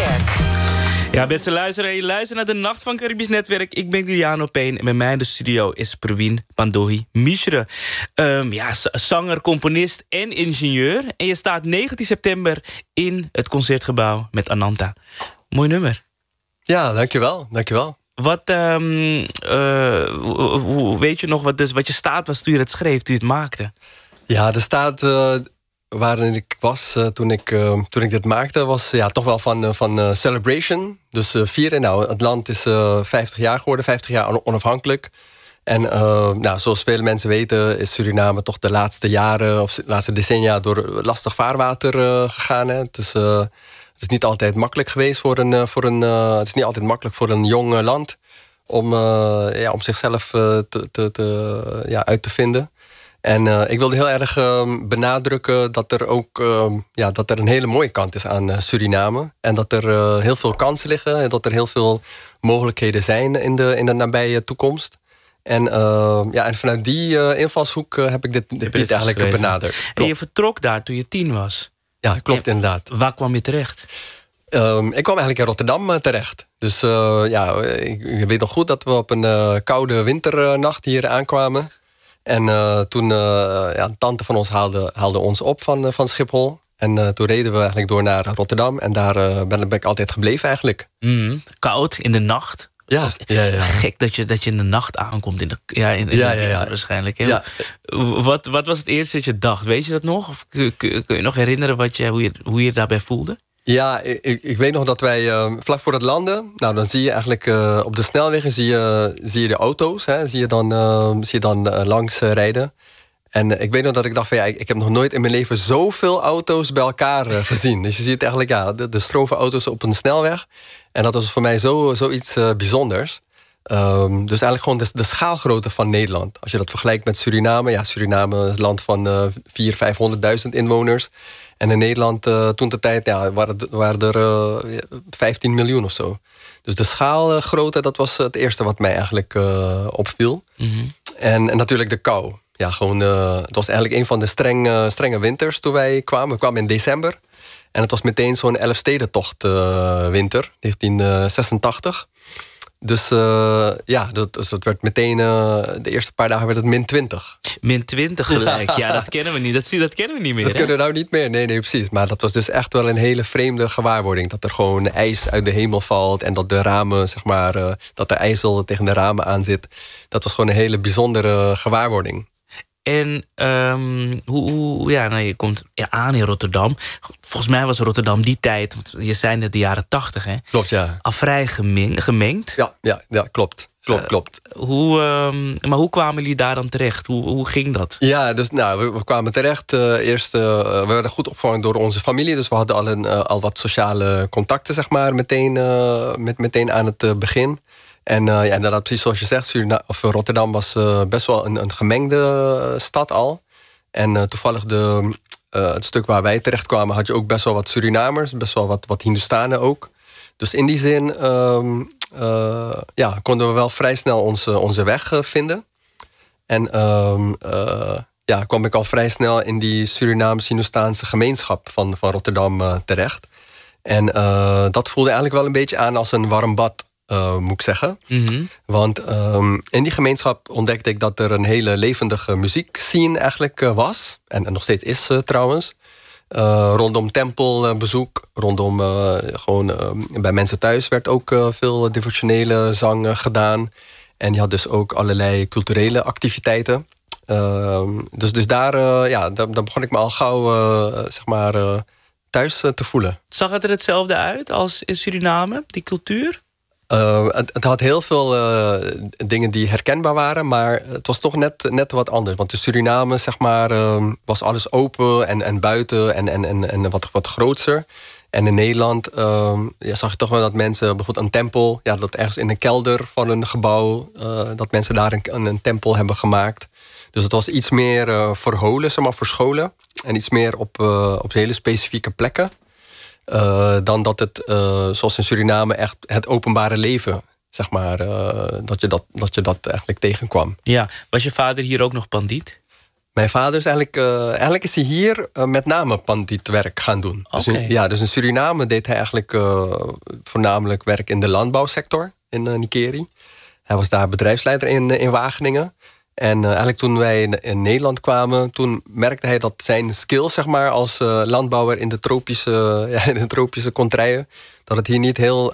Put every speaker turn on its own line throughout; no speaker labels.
Netwerk.
Ja, beste luisteraar, je luistert naar de Nacht van Caribisch Netwerk. Ik ben Guiliano Peen en bij mij in de studio is Praveen Pandohi Mishra. Zanger, componist en ingenieur. En je staat 19 september in het Concertgebouw met Ananta. Mooi nummer.
Ja, dankjewel.
Wat, weet je nog wat je staat was toen je het schreef, toen je het maakte?
Ja, de staat waarin ik was toen ik dit maakte was toch wel van celebration. Dus vieren. Nou, het land is 50 jaar geworden, 50 jaar onafhankelijk. En zoals vele mensen weten is Suriname toch de laatste jaren of de laatste decennia door lastig vaarwater gegaan. Hè. Het is niet altijd makkelijk geweest het is niet altijd makkelijk voor een jong land om zichzelf uit te vinden. En ik wilde heel erg benadrukken dat er ook dat er een hele mooie kant is aan Suriname. En dat er heel veel kansen liggen en dat er heel veel mogelijkheden zijn in de nabije toekomst. En vanuit die invalshoek heb ik dit eigenlijk benaderd. Klopt.
En je vertrok daar toen je 10 was.
Ja, klopt inderdaad.
Waar kwam je terecht?
Ik kwam eigenlijk in Rotterdam terecht. Dus ik weet nog goed dat we op een koude winternacht hier aankwamen. En toen een tante van ons haalde ons op van Schiphol. En toen reden we eigenlijk door naar Rotterdam. En daar ben ik altijd gebleven eigenlijk.
Koud, in de nacht.
Ja.
Gek dat je in de nacht aankomt. In de winter waarschijnlijk. Hè? Ja. Wat was het eerste dat je dacht? Weet je dat nog? Of kun je nog herinneren hoe je daarbij voelde?
Ja, ik weet nog dat wij vlak voor het landen... Nou, dan zie je eigenlijk op de snelwegen zie je de auto's. Hè, zie je dan langs rijden. En ik weet nog dat ik dacht van ik heb nog nooit in mijn leven zoveel auto's bij elkaar gezien. Dus je ziet eigenlijk de stroom van auto's op een snelweg. En dat was voor mij zoiets bijzonders. Dus eigenlijk gewoon de schaalgrootte van Nederland. Als je dat vergelijkt met Suriname. Ja, Suriname is een land van 400.000-500.000 inwoners. En in Nederland toen de tijd waren er 15 miljoen of zo. Dus de schaalgrootte, dat was het eerste wat mij eigenlijk opviel. Mm-hmm. En natuurlijk de kou. Ja, gewoon, het was eigenlijk een van de strenge winters toen wij kwamen. We kwamen in december. En het was meteen zo'n Elfstedentocht winter, 1986. Dus het werd meteen, de eerste paar dagen werd het -20.
-20 gelijk, ja, dat kennen we niet. Dat kennen we niet meer.
Dat kunnen we nou niet meer, nee, precies. Maar dat was dus echt wel een hele vreemde gewaarwording. Dat er gewoon ijs uit de hemel valt en dat de ramen, zeg maar, dat er ijzel tegen de ramen aan zit. Dat was gewoon een hele bijzondere gewaarwording.
En je komt aan in Rotterdam. Volgens mij was Rotterdam die tijd, want je zei net de jaren 80, hè?
Klopt, ja.
Al vrij gemengd.
Ja, klopt.
Maar hoe kwamen jullie daar dan terecht? Hoe ging dat?
Ja, dus we kwamen terecht. Eerst, we werden goed opgevangen door onze familie. Dus we hadden al wat sociale contacten, zeg maar, meteen aan het begin. En inderdaad, precies zoals je zegt, Rotterdam was best wel een gemengde stad al. En toevallig het stuk waar wij terecht kwamen, had je ook best wel wat Surinamers, best wel wat Hindustanen ook. Dus in die zin konden we wel vrij snel onze weg vinden. En kwam ik al vrij snel in die Surinaams-Hindustaanse gemeenschap van Rotterdam terecht. En dat voelde eigenlijk wel een beetje aan als een warm bad. Moet ik zeggen. Mm-hmm. Want in die gemeenschap ontdekte ik dat er een hele levendige muziekscene eigenlijk was. En nog steeds is trouwens. Rondom tempelbezoek, rondom bij mensen thuis werd ook veel devotionele zang gedaan. En je had dus ook allerlei culturele activiteiten. Dus daar begon ik me al gauw thuis te voelen.
Zag het er hetzelfde uit als in Suriname, die cultuur?
Het had heel veel dingen die herkenbaar waren, maar het was toch net wat anders. Want in Suriname, zeg maar, was alles open en buiten en wat grootser. En in Nederland zag je toch wel dat mensen, bijvoorbeeld een tempel, dat ergens in een kelder van een gebouw, dat mensen daar een tempel hebben gemaakt. Dus het was iets meer verholen, zeg maar, verscholen. En iets meer op hele specifieke plekken. Dan dat het, zoals in Suriname, echt het openbare leven, zeg maar, dat je dat eigenlijk tegenkwam.
Ja, was je vader hier ook nog bandiet?
Mijn vader is eigenlijk is hij hier met name panditwerk gaan doen.
Okay.
Dus in Suriname deed hij eigenlijk voornamelijk werk in de landbouwsector in Nikeri. Hij was daar bedrijfsleider in Wageningen. En eigenlijk toen wij in Nederland kwamen, toen merkte hij dat zijn skills, zeg maar, als landbouwer in de tropische contraien, dat het hier niet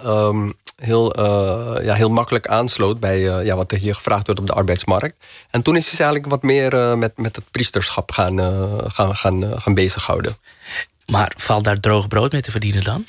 heel makkelijk aansloot bij wat er hier gevraagd wordt op de arbeidsmarkt. En toen is hij eigenlijk wat meer met het priesterschap gaan bezighouden.
Maar valt daar droog brood mee te verdienen dan?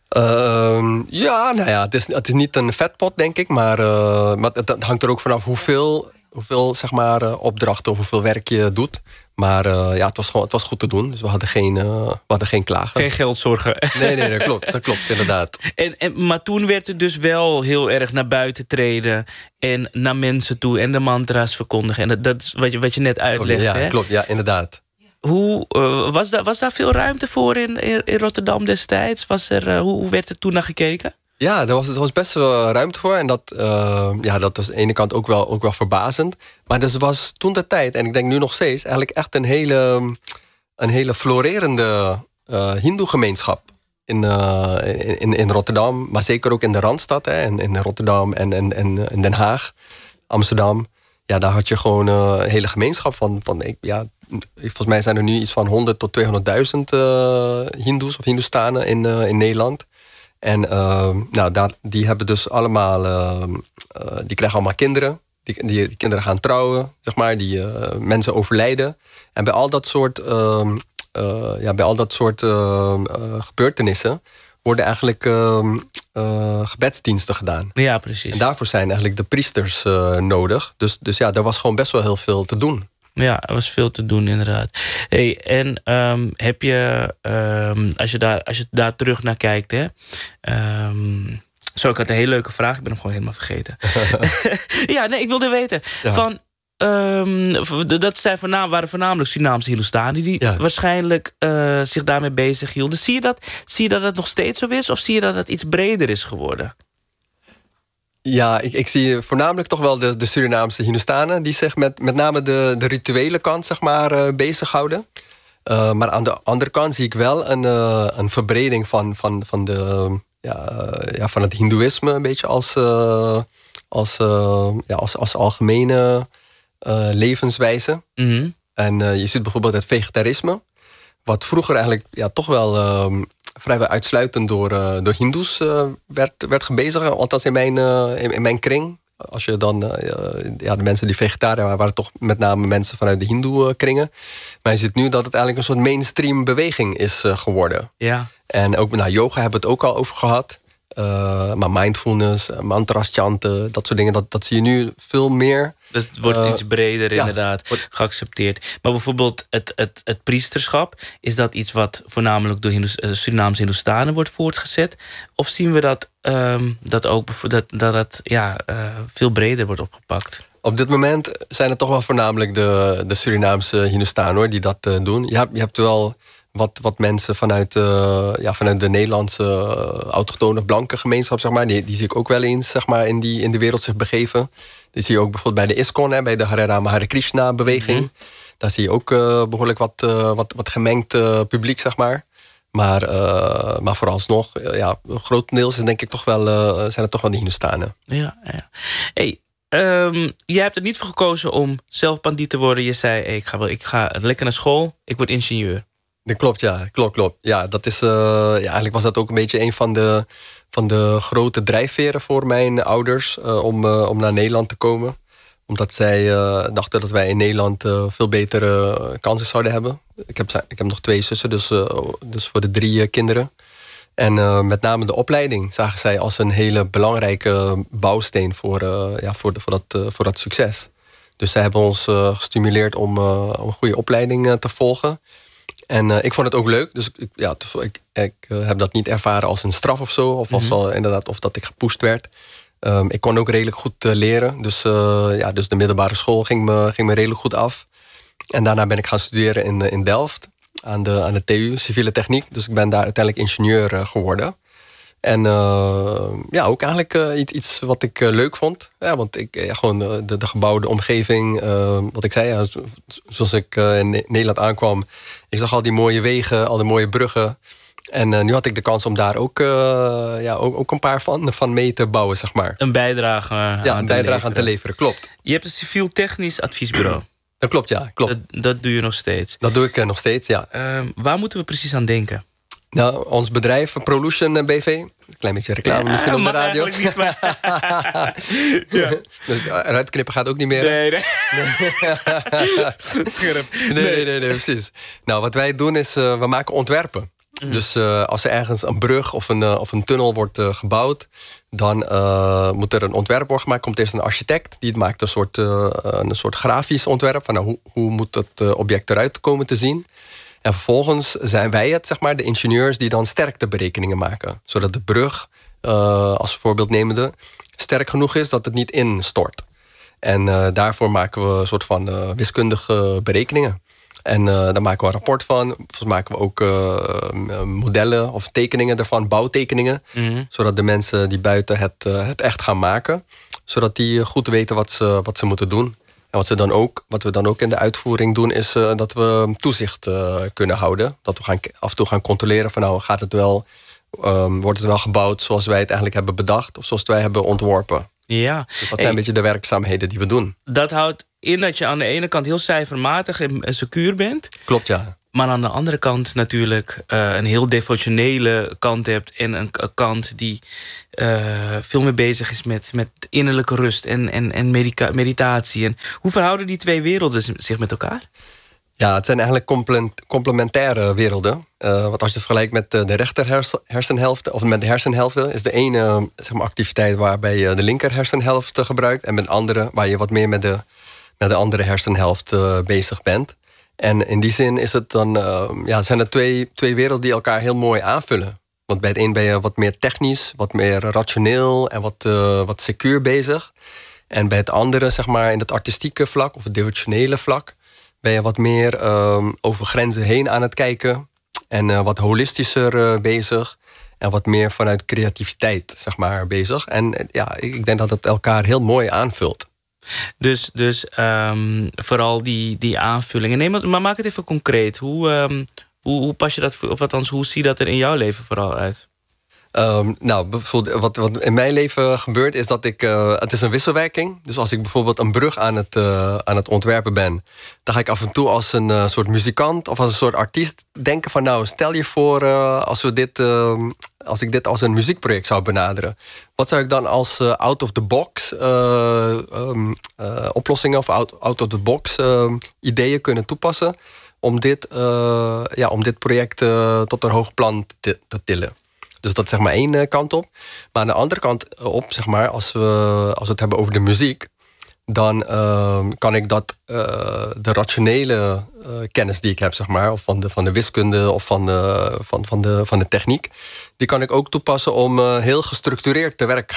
Het is niet een vetpot, denk ik, maar het hangt er ook vanaf hoeveel zeg maar, opdrachten of hoeveel werk je doet. Maar het was goed te doen. Dus we hadden geen klagen.
Geen geldzorgen.
Nee, dat klopt inderdaad.
Maar toen werd het dus wel heel erg naar buiten treden en naar mensen toe en de mantra's verkondigen. En dat is wat je net uitlegde.
Ja,
hè?
Klopt, ja, inderdaad.
Hoe was daar veel ruimte voor in Rotterdam destijds? Hoe werd er toen naar gekeken?
Ja, er was best wel ruimte voor. En dat was aan de ene kant ook wel verbazend. Maar dus was toen de tijd, en ik denk nu nog steeds, eigenlijk echt een hele florerende hindoe-gemeenschap in Rotterdam. Maar zeker ook in de Randstad, hè, in Rotterdam en Den Haag, Amsterdam. Ja, daar had je gewoon een hele gemeenschap van volgens mij zijn er nu iets van 100 tot 200.000 hindoes of hindoestanen in Nederland. En die hebben dus allemaal, die krijgen allemaal kinderen. Die kinderen gaan trouwen, zeg maar. Die mensen overlijden. En bij al dat soort gebeurtenissen worden eigenlijk gebedsdiensten gedaan.
Ja, precies.
En daarvoor zijn eigenlijk de priesters nodig. Dus ja, er was gewoon best wel heel veel te doen.
Ja, er was veel te doen, inderdaad. Hey, en heb je, als je daar terug naar kijkt, hè? Ik had een hele leuke vraag. Ik ben hem gewoon helemaal vergeten. Ja, nee, ik wilde weten. Ja. Dat waren voornamelijk Surinaamse Hindoestanen die waarschijnlijk zich daarmee bezig hielden. Zie je dat het nog steeds zo is? Of zie je dat het iets breder is geworden?
Ja, ik zie voornamelijk toch wel de Surinaamse Hindoestanen die zich met name de rituele kant, zeg maar, bezighouden. Maar aan de andere kant zie ik wel een verbreding van het Hindoeïsme, een beetje als algemene levenswijze. Mm-hmm. En je ziet bijvoorbeeld het vegetarisme, wat vroeger eigenlijk toch wel vrijwel uitsluitend door Hindoes werd gebezigd. Althans in mijn kring. Als je dan de mensen die vegetariër waren toch met name mensen vanuit de Hindoe kringen. Maar je ziet nu dat het eigenlijk een soort mainstream beweging is geworden. Ja. En ook yoga hebben we het ook al over gehad. Maar mindfulness, mantras chanten, dat soort dingen, dat zie je nu veel meer.
Dus het wordt iets breder inderdaad geaccepteerd. Maar bijvoorbeeld het priesterschap, is dat iets wat voornamelijk door Surinaamse Hindoestanen wordt voortgezet? Of zien we dat veel breder wordt opgepakt?
Op dit moment zijn het toch wel voornamelijk de Surinaamse Hindoestanen, hoor, die dat doen. Je hebt wel wat mensen vanuit de Nederlandse autochtone blanke gemeenschap, zeg maar, die zie ik ook wel eens, zeg maar, in de wereld zich begeven. Die zie je ook bijvoorbeeld bij de ISKCON, bij de Hare Rama Hare Krishna beweging. Mm-hmm. Daar zie je ook behoorlijk wat gemengd publiek, zeg maar. Maar vooralsnog, grotendeels zijn het toch wel de Hindoestanen.
Ja. Hey, jij hebt er niet voor gekozen om zelf bandiet te worden. Je zei, ik ga lekker naar school, ik word ingenieur.
Dat klopt, ja. Klopt. Ja, dat is, eigenlijk was dat ook een beetje een van de grote drijfveren voor mijn ouders om naar Nederland te komen. Omdat zij dachten dat wij in Nederland veel betere kansen zouden hebben. Ik heb nog 2 zussen, dus voor de 3 kinderen. En met name de opleiding zagen zij als een hele belangrijke bouwsteen voor dat succes. Dus zij hebben ons gestimuleerd om een goede opleiding te volgen. En ik vond het ook leuk. Dus ik heb dat niet ervaren als een straf of zo. Of of dat ik gepusht werd. Ik kon ook redelijk goed leren. Dus de middelbare school ging me redelijk goed af. En daarna ben ik gaan studeren in Delft. Aan de TU, civiele techniek. Dus ik ben daar uiteindelijk ingenieur geworden. En ook eigenlijk iets wat ik leuk vond. Ja, want gewoon de gebouwde omgeving, wat ik zei, zoals ik in Nederland aankwam. Ik zag al die mooie wegen, al die mooie bruggen. En nu had ik de kans om daar ook een paar van mee te bouwen, zeg maar.
Een bijdrage
aan te leveren, klopt.
Je hebt een civiel-technisch adviesbureau.
Dat klopt, ja. Klopt.
Dat doe je nog steeds?
Dat doe ik nog steeds, ja.
Waar moeten we precies aan denken?
Nou, ons bedrijf, Prolution BV. Een klein beetje reclame misschien op de radio.
Niet, maar...
Dus eruit knippen gaat ook niet meer.
Nee. Scherp.
Nee, precies. Nou, wat wij doen is, we maken ontwerpen. Dus als er ergens een brug of een tunnel wordt gebouwd, dan moet er een ontwerp worden gemaakt. Komt eerst een architect, die maakt een soort grafisch ontwerp. Van hoe moet het object eruit komen te zien. En vervolgens zijn wij het, zeg maar, de ingenieurs die dan sterkteberekeningen maken. Zodat de brug, als voorbeeld nemende, sterk genoeg is dat het niet instort. En daarvoor maken we een soort van wiskundige berekeningen. En daar maken we een rapport van. Volgens maken we ook modellen of tekeningen ervan, bouwtekeningen. Zodat de mensen die buiten het echt gaan maken, zodat die goed weten wat ze moeten doen. En wat we dan ook in de uitvoering doen, is dat we toezicht kunnen houden. Dat we af en toe gaan controleren van gaat het wel, wordt het wel gebouwd zoals wij het eigenlijk hebben bedacht of zoals wij hebben ontworpen.
Ja.
Dus dat zijn een beetje de werkzaamheden die we doen.
Dat houdt in dat je aan de ene kant heel cijfermatig en secuur bent.
Klopt, ja.
Maar aan de andere kant natuurlijk een heel devotionele kant hebt. En een kant die veel meer bezig is met innerlijke rust en meditatie. En hoe verhouden die twee werelden zich met elkaar?
Ja, het zijn eigenlijk complementaire werelden. Want als je het vergelijkt met de rechter hersenhelft, of met de hersenhelften, is de ene activiteit waarbij je de linker hersenhelft gebruikt, en met de andere waar je wat meer met de andere hersenhelft bezig bent. En in die zin is het dan, zijn er twee werelden die elkaar heel mooi aanvullen. Want bij het een ben je wat meer technisch, wat meer rationeel en wat secuur bezig. En bij het andere, zeg maar, in het artistieke vlak of het devotionele vlak, ben je wat meer over grenzen heen aan het kijken. En wat holistischer bezig. En wat meer vanuit creativiteit, zeg maar, bezig. En ik denk dat het elkaar heel mooi aanvult.
Dus vooral die aanvullingen. Nee, maar maak het even concreet. Hoe pas je dat, of althans, hoe zie je dat er in jouw leven vooral uit?
Bijvoorbeeld wat in mijn leven gebeurt is dat het is een wisselwerking. Dus als ik bijvoorbeeld een brug aan het ontwerpen ben, dan ga ik af en toe als een soort muzikant of als een soort artiest denken van, stel je voor als ik dit als een muziekproject zou benaderen. Wat zou ik dan als out-of-the-box oplossingen of out-of-the-box ideeën kunnen toepassen om dit project tot een hoog plan te tillen. Dus dat is zeg maar één kant op. Maar aan de andere kant op, zeg maar, als we het hebben over de muziek, dan kan ik de rationele kennis die ik heb, zeg maar, of van de wiskunde of van de techniek, die kan ik ook toepassen om heel gestructureerd te werk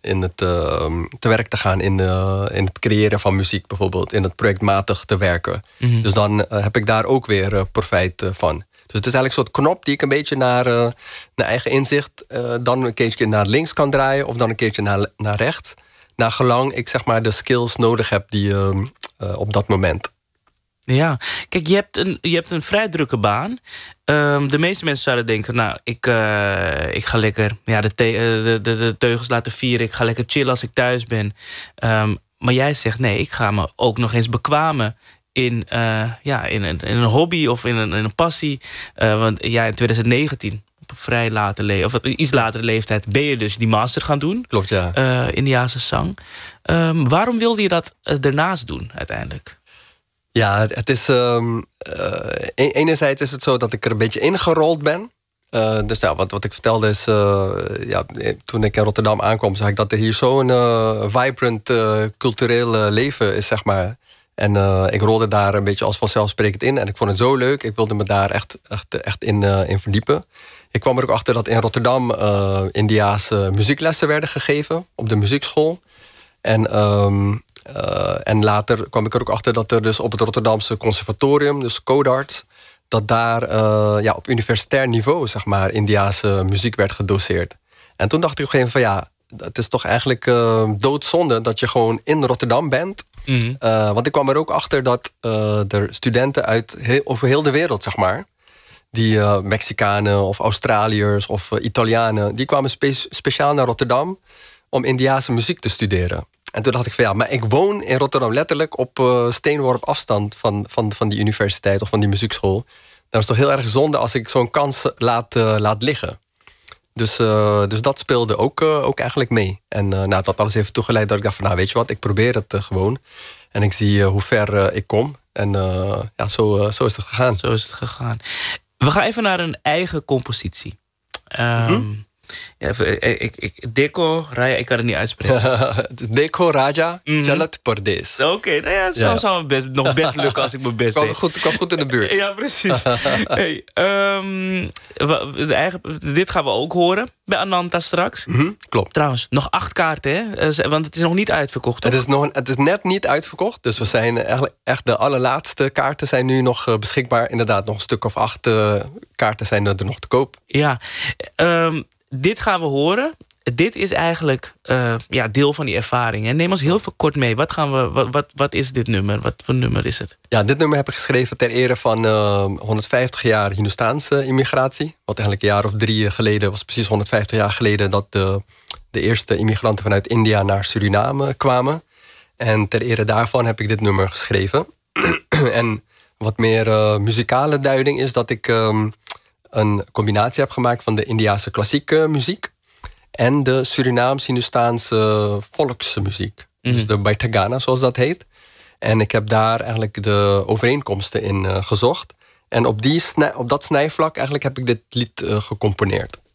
te gaan in het creëren van muziek, bijvoorbeeld, in het projectmatig te werken. Mm-hmm. Dus dan heb ik daar ook weer profijt van. Dus het is eigenlijk een soort knop die ik een beetje naar eigen inzicht dan een keertje naar links kan draaien of dan een keertje naar rechts. Naar gelang ik, zeg maar, de skills nodig heb die op dat moment.
Ja, kijk, je hebt een vrij drukke baan. De meeste mensen zouden denken, ik ga lekker de teugels laten vieren. Ik ga lekker chillen als ik thuis ben. Maar jij zegt, nee, ik ga me ook nog eens bekwamen in een hobby of in een passie. Want in 2019, op een vrij late of iets latere leeftijd, ben je dus die master gaan doen.
Klopt, ja.
Indiase zang. Waarom wilde je dat ernaast doen uiteindelijk?
Ja, het is enerzijds is het zo dat ik er een beetje ingerold ben. Dus wat ik vertelde is, toen ik in Rotterdam aankwam, zag ik dat er hier zo'n vibrant cultureel leven is, zeg maar. En ik rolde daar een beetje als vanzelfsprekend in. En ik vond het zo leuk. Ik wilde me daar echt in verdiepen. Ik kwam er ook achter dat in Rotterdam Indiase muzieklessen werden gegeven op de muziekschool. En later kwam ik er ook achter dat er dus op het Rotterdamse conservatorium, dus Codarts, dat daar op universitair niveau, zeg maar, Indiase muziek werd gedoseerd. En toen dacht ik op een gegeven moment van het is toch eigenlijk doodzonde dat je gewoon in Rotterdam bent. Want ik kwam er ook achter dat er studenten over heel de wereld, zeg maar, die Mexicanen of Australiërs of Italianen, die kwamen speciaal naar Rotterdam om Indiase muziek te studeren. En toen dacht ik van maar ik woon in Rotterdam letterlijk op steenworp afstand van die universiteit of van die muziekschool. Dat is toch heel erg zonde als ik zo'n kans laat liggen. Dus dat speelde ook eigenlijk mee. En dat alles heeft toegeleid dat ik dacht van weet je wat, ik probeer het gewoon. En ik zie hoe ver ik kom. En zo is het gegaan.
Zo is het gegaan. We gaan even naar een eigen compositie. Deko Raja, ik kan het niet uitspreken.
Deko Raja Chalat Pardes.
Oké, het zou nog best lukken als ik mijn best deed.
Kwam goed in de buurt.
Ja, precies. Hey, dit gaan we ook horen bij Ananta straks.
Klopt.
Trouwens, nog 8 kaarten, hè? Want het is nog niet uitverkocht, toch?
Het is net niet uitverkocht. Dus we zijn eigenlijk echt de allerlaatste kaarten zijn nu nog beschikbaar. Inderdaad, nog een stuk of 8 kaarten zijn er nog te koop. Ja,
dit gaan we horen. Dit is eigenlijk deel van die ervaring. Hè? Neem ons heel veel kort mee. Wat is dit nummer? Wat voor nummer is het?
Ja, dit nummer heb ik geschreven ter ere van 150 jaar Hindoestaanse immigratie. Wat eigenlijk een jaar of 3 geleden, was precies 150 jaar geleden, dat de eerste immigranten vanuit India naar Suriname kwamen. En ter ere daarvan heb ik dit nummer geschreven. En wat meer muzikale duiding is dat ik een combinatie heb gemaakt van de Indiase klassieke muziek en de Surinaams-Hindoestaanse volksmuziek. Dus de Baitagana, zoals dat heet. En ik heb daar eigenlijk de overeenkomsten in gezocht. En op dat snijvlak eigenlijk heb ik dit lied gecomponeerd.